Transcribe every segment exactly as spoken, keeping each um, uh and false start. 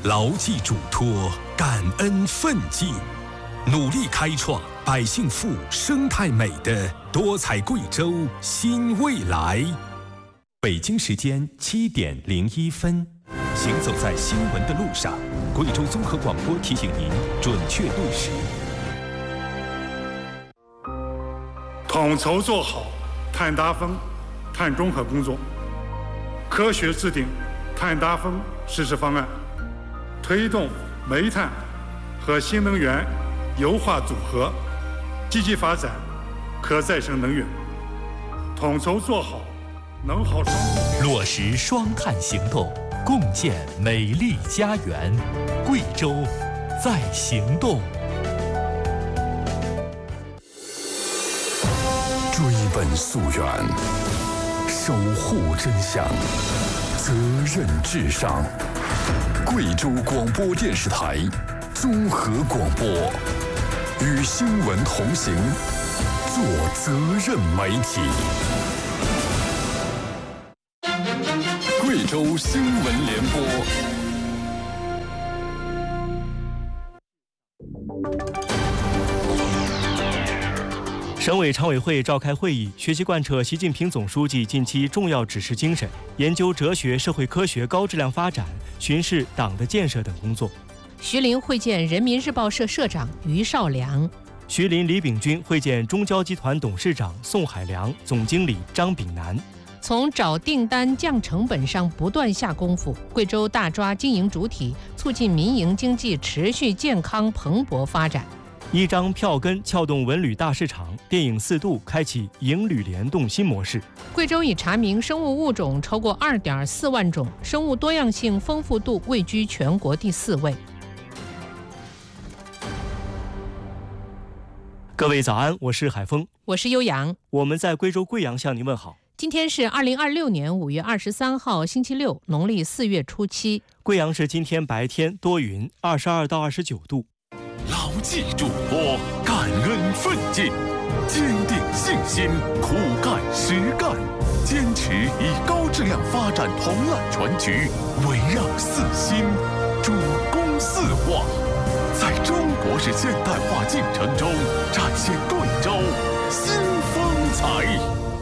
牢记嘱托，感恩奋进，努力开创百姓富、生态美的多彩贵州新未来。北京时间七点零一分，行走在新闻的路上，贵州综合广播提醒您准确对时。 统筹做好碳达峰、碳中和工作，科学制定碳达峰实施方案，推动煤炭和新能源优化组合，积极发展可再生能源，统筹做好能耗双控， 落实双碳行动，共建美丽家园。贵州在行动。 追本溯源，守护真相，责任至上。贵州广播电视台综合广播，与新闻同行，做责任媒体。贵州新闻联播。 省委常委会召开会议，学习贯彻习近平总书记近期重要指示精神，研究哲学、社会科学高质量发展，巡视党的建设等工作。 徐林会见人民日报社社长于少良。 徐林、李秉军会见中交集团董事长宋海良、总经理张炳南。 从找订单、降成本上不断下功夫，贵州大抓经营主体，促进民营经济持续健康蓬勃发展。 一张票根撬动文旅大市场，电影四度开启营旅联动新模式。 贵州已查明生物物种超过二点四万种，生物多样性丰富度位居全国第四位。 各位早安，我是海峰， 我是悠扬， 我们在贵州贵阳向您问好。 今天是二零二六年五月二十三号，星期六，农历四月初七。 贵阳市今天白天多云，二十二到二十九度。 牢记嘱托，感恩奋进，坚定信心，苦干实干，坚持以高质量发展统揽全局，围绕四新，主攻四化，在中国式现代化进程中展现贵州新风采。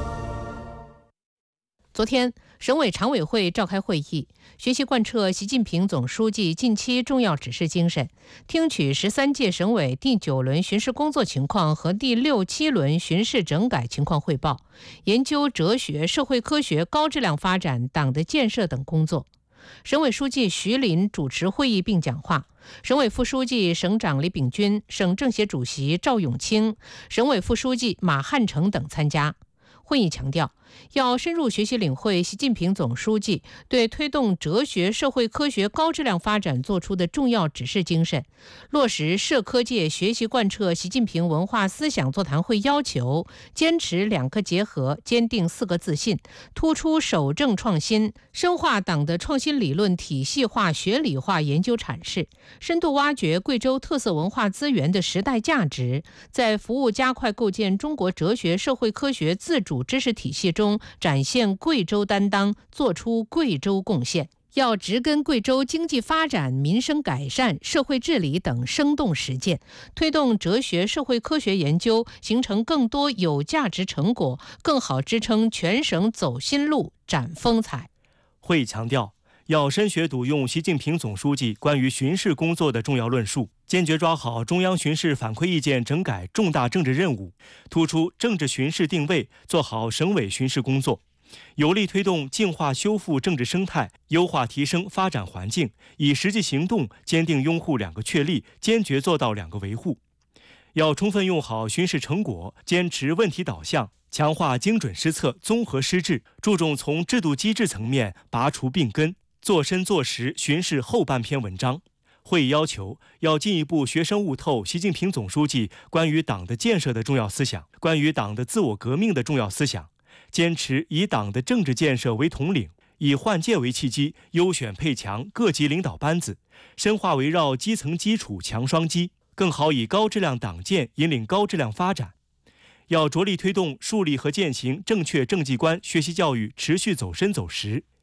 昨天，省委常委会召开会议，学习贯彻习近平总书记近期重要指示精神，听取十三届省委第九轮巡视工作情况和第六七轮巡视整改情况汇报，研究哲学、社会科学高质量发展、党的建设等工作。省委书记徐林主持会议并讲话，省委副书记、省长李秉军、省政协主席赵永清、省委副书记马汉成等参加。会议强调，要深入学习领会习近平总书记对推动哲学、社会科学高质量发展作出的重要指示精神，落实社科界学习贯彻习近平文化思想座谈会要求，坚持两个结合，坚定四个自信，突出守正创新，深化党的创新理论体系化、学理化研究阐释，深度挖掘贵州特色文化资源的时代价值，在服务加快构建中国哲学、社会科学自主知识体系中展现贵州担当，做出贵州贡献。要植根贵州经济发展、民生改善、社会治理等生动实践，推动哲学、社会科学研究形成更多有价值成果，更好支撑全省走新路、展风采。 会议强调，要深学笃用习近平总书记关于巡视工作的重要论述，坚决抓好中央巡视反馈意见整改重大政治任务，突出政治巡视定位，做好省委巡视工作，有力推动净化修复政治生态，优化提升发展环境，以实际行动坚定拥护两个确立，坚决做到两个维护。要充分用好巡视成果，坚持问题导向，强化精准施策、综合施治，注重从制度机制层面拔除病根，做深做实巡视后半篇文章。会议要求，要进一步学深悟透习近平总书记关于党的建设的重要思想，关于党的自我革命的重要思想，坚持以党的政治建设为统领，以换届为契机，优选配强各级领导班子，深化围绕基层基础强双击，更好以高质量党建引领高质量发展。要着力推动树立和践行正确政绩观学习教育持续走深走实，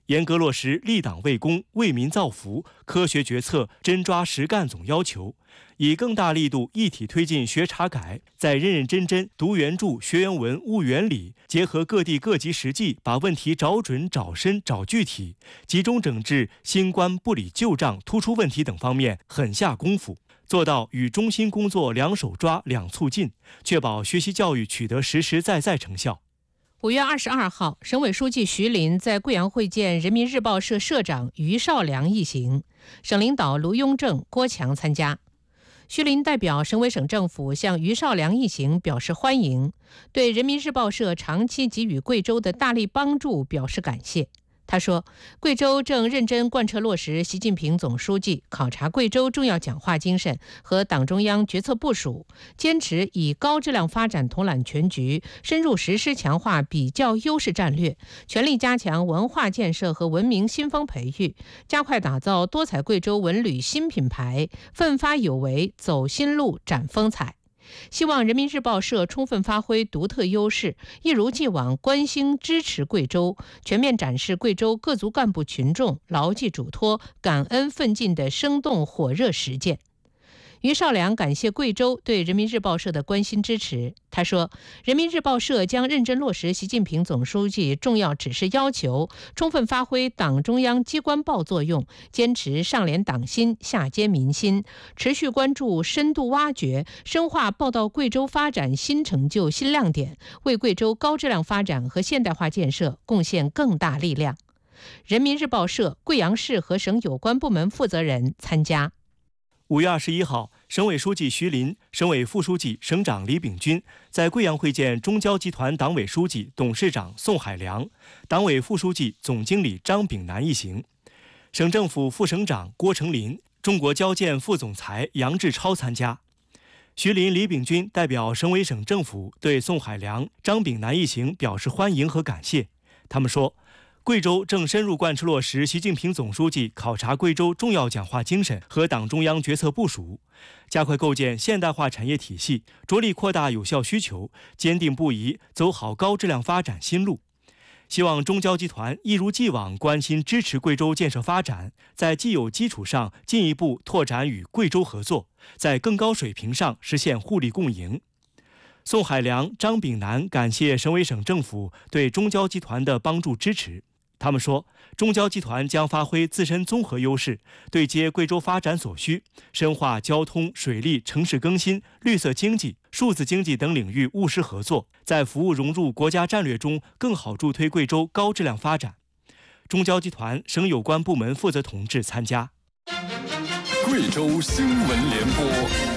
严格落实立党为公、为民造福、科学决策、真抓实干总要求，以更大力度一体推进学查改，在认认真真读原著、学原文、悟原理，结合各地各级实际，把问题找准、找深、找具体，集中整治新冠不理旧账、突出问题等方面狠下功夫，做到与中心工作两手抓、两促进，确保学习教育取得实实在在成效。 五月二十二号，省委书记徐林在贵阳会见人民日报社社长于绍良一行，省领导卢雍正、郭强参加。徐林代表省委省政府向于绍良一行表示欢迎，对人民日报社长期给予贵州的大力帮助表示感谢。他说，贵州正认真贯彻落实习近平总书记考察贵州重要讲话精神和党中央决策部署，坚持以高质量发展统揽全局，深入实施强化比较优势战略，全力加强文化建设和文明新风培育，加快打造多彩贵州文旅新品牌，奋发有为，走新路，展风采。希望人民日报社充分发挥独特优势，一如既往关心支持贵州，全面展示贵州各族干部群众牢记嘱托、感恩奋进的生动火热实践。于绍良感谢贵州对人民日报社的关心支持。他说，人民日报社将认真落实习近平总书记重要指示要求，充分发挥党中央机关报作用，坚持上连党心、下接民心，持续关注、深度挖掘、深化报道贵州发展新成就、新亮点，为贵州高质量发展和现代化建设贡献更大力量。人民日报社贵阳市和省有关部门负责人参加。 五月二十一号，省委书记徐林、省委副书记、省长李炳军在贵阳会见中交集团党委书记、董事长宋海良、党委副书记、总经理张炳南一行，省政府副省长郭成林、中国交建副总裁杨志超参加。徐林、李炳军代表省委省政府对宋海良、张炳南一行表示欢迎和感谢。他们说，贵州正深入贯彻落实习近平总书记考察贵州重要讲话精神和党中央决策部署，加快构建现代化产业体系，着力扩大有效需求，坚定不移走好高质量发展新路。希望中交集团一如既往关心支持贵州建设发展，在既有基础上进一步拓展与贵州合作，在更高水平上实现互利共赢。宋海良、张炳南感谢省委省政府对中交集团的帮助支持。他们说，中交集团将发挥自身综合优势，对接贵州发展所需，深化交通、水利、城市更新、绿色经济、数字经济等领域务实合作，在服务融入国家战略中更好助推贵州高质量发展。中交集团省有关部门负责同志参加。 贵州新闻联播。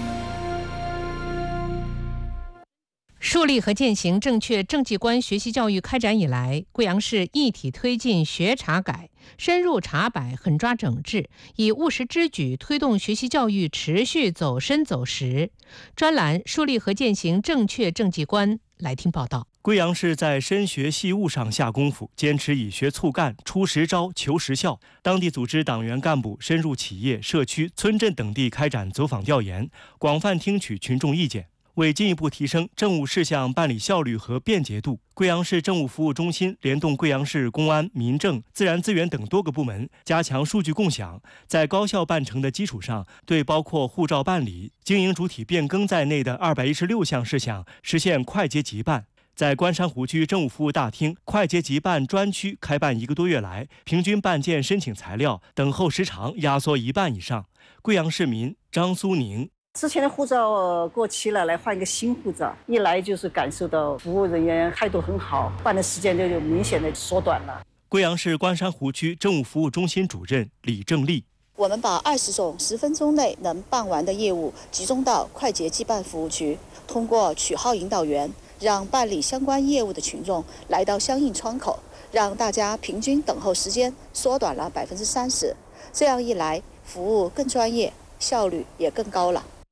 树立和践行正确政绩观学习教育开展以来，贵阳市一体推进学查改，深入查摆，狠抓整治，以务实之举推动学习教育持续走深走实。专栏树立和践行正确政绩观，来听报道。 贵阳市在深学细务上下功夫，坚持以学促干、出实招、求实效。当地组织党员干部深入企业、社区、村镇等地开展走访调研，广泛听取群众意见。为进一步提升政务事项办理效率和便捷度，贵阳市政务服务中心联动贵阳市公安、民政、自然资源等多个部门，加强数据共享，在高效办成的基础上，对包括护照办理、经营主体变更在内的二百一十六项事项实现快捷急办。在关山湖区政务服务大厅快捷急办专区开办一个多月来，平均办件申请材料等候时长压缩一半以上。贵阳市民张苏宁。 之前的护照过期了，来换一个新护照，一来就是感受到服务人员态度很好，办的时间就明显的缩短了。 贵阳市关山湖区政务服务中心主任李正丽， 我们把二十种十分钟内能办完的业务集中到快捷急办服务区，通过取号引导员，让办理相关业务的群众来到相应窗口，让大家平均等候时间缩短了百分之三十。这样一来，服务更专业，效率也更高了。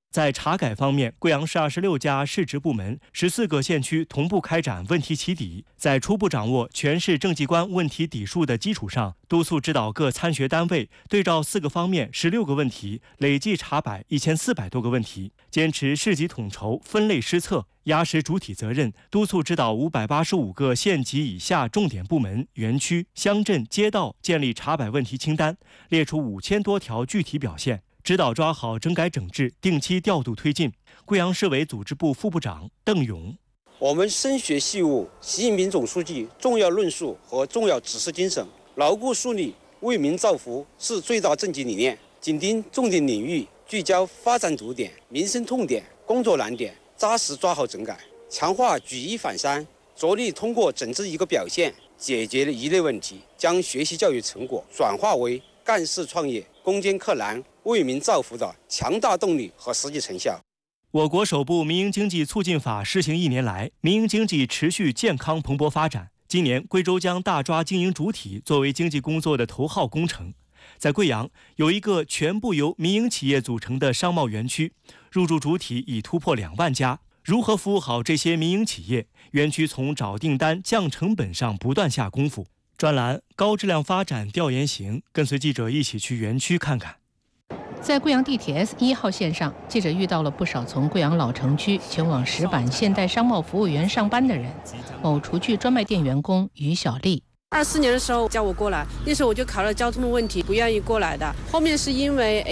在查改方面，贵阳市二十六家市直部门、十四个县区同步开展问题起底，在初步掌握全市政绩关问题底数的基础上，督促指导各参学单位对照四个方面十六个问题，累计查摆一千四百多个问题，坚持市级统筹、分类施策，压实主体责任，督促指导五百八十五个县级以下重点部门、园区、乡镇、街道建立查摆问题清单，列出五千多条具体表现。指导抓好整改整治，定期调度推进。贵阳市委组织部副部长邓勇： 我们深学细悟习近平总书记重要论述和重要指示精神，牢固树立为民造福是最大政绩理念，紧盯重点领域，聚焦发展堵点、民生痛点、工作难点，扎实抓好整改，强化举一反三，着力通过整治一个表现，解决了一类问题，将学习教育成果转化为干事创业、攻坚克难、为民造福的强大动力和实际成效。 我国首部民营经济促进法施行一年来，民营经济持续健康蓬勃发展。今年，贵州将大抓经营主体作为经济工作的头号工程。在贵阳，有一个全部由民营企业组成的商贸园区，入驻主体已突破两万家。如何服务好这些民营企业？园区从找订单、降成本上不断下功夫。专栏高质量发展调研行，跟随记者一起去园区看看。 在贵阳地铁 S 一号线上，记者遇到了不少从贵阳老城区前往石板现代商贸服务园上班的人。某厨具专卖店员工于小丽： 二四年的时候叫我过来，那时候我就考虑交通的问题，不愿意过来的。后面是因为